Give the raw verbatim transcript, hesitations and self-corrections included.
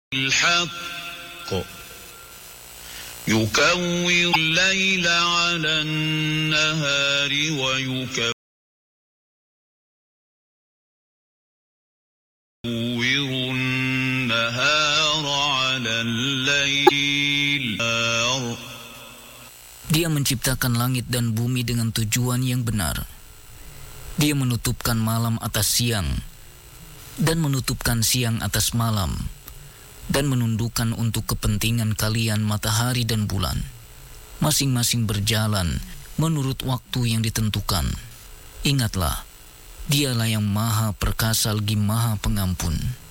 الحق يكور الليل على النهار ويكور النهار على الليل. Dia menciptakan langit dan bumi dengan tujuan yang benar. Dia menutupkan malam atas siang dan menutupkan siang atas malam, dan menundukkan untuk kepentingan kalian matahari dan bulan, masing-masing berjalan menurut waktu yang ditentukan. Ingatlah, Dialah yang Maha Perkasa lagi Maha Pengampun.